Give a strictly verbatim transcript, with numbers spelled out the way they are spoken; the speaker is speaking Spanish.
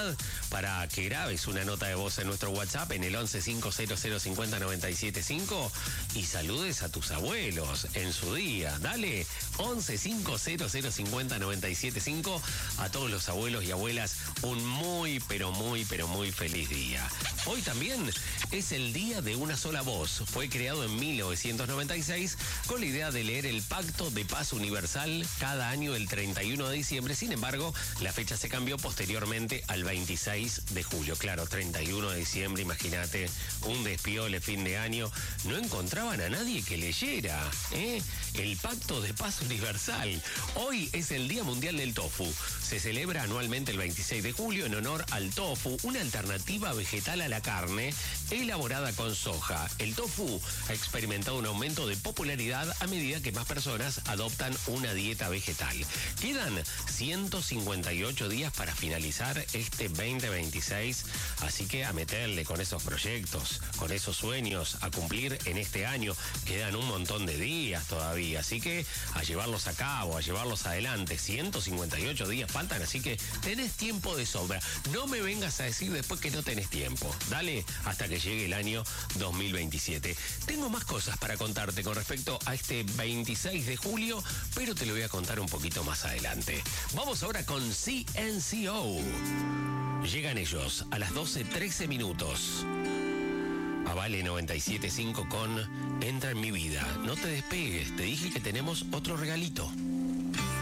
oportunidad para que grabes una nota de voz en nuestro WhatsApp en el once cinco cero cero cincuenta noventa y siete cinco y saludes a tus abuelos en su día. Dale, once cinco cero cero cincuenta noventa y siete cinco. A todos los abuelos y abuelas, un muy, pero muy, pero muy feliz día. Hoy también es el Día de una sola voz. Fue creado en mil novecientos noventa y seis con la idea de leer el Pacto de Paz Universal cada año el treinta y uno de diciembre. Sin embargo, la fecha se cambió posteriormente al veintiséis de julio. Claro, treinta y uno de diciembre, imagínate, un despiole fin de año. No encontraban a nadie que leyera, ¿eh? El Pacto de Paz Universal. Hoy es el Día Mundial del Tofu. Se celebra anualmente el veintiséis de julio en honor al tofu, una alternativa vegetal a la carne elaborada con soja. El tofu ha experimentado un aumento de popularidad a medida que más personas adoptan una dieta vegetal. Quedan ciento cincuenta y ocho días para finalizar este veinte veintiséis, así que a meterle con esos proyectos, con esos sueños a cumplir en este año. Quedan un montón de días todavía, así que a llevarlos a cabo, a llevarlos adelante. ciento cincuenta y ocho días faltan, así que tenés tiempo de sobra. No me vengas a decir después que no tenés tiempo. Dale hasta que llegue el año dos mil veintisiete. Tengo más cosas para contarte con respecto a este veintiséis de julio, pero te lo voy a contar un poquito más adelante. Vamos ahora con C N C O. Llegan ellos a las doce trece minutos. A Vale noventa y siete punto cinco con Entra en mi vida. No te despegues, te dije que tenemos otro regalito.